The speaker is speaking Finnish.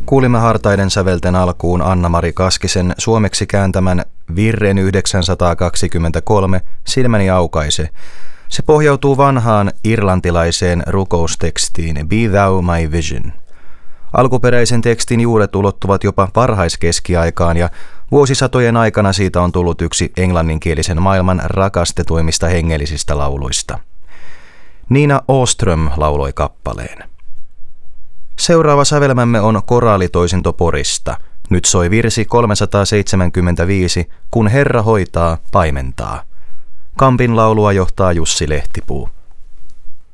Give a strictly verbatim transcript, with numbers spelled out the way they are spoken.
Kuulimme hartaiden sävelten alkuun Anna-Mari Kaskisen suomeksi kääntämän Virren yhdeksänsataakaksikymmentäkolme Silmäni aukaise. Se pohjautuu vanhaan irlantilaiseen rukoustekstiin Be Thou My Vision. Alkuperäisen tekstin juuret ulottuvat jopa varhaiskeskiaikaan ja vuosisatojen aikana siitä on tullut yksi englanninkielisen maailman rakastetuimmista hengellisistä lauluista. Nina Åström lauloi kappaleen. Seuraava sävelmämme on koraalitoisinto Porista. Nyt soi virsi kolmesataaseitsemänkymmentäviisi, Kun Herra hoitaa, paimentaa. Kampin laulua johtaa Jussi Lehtipuu.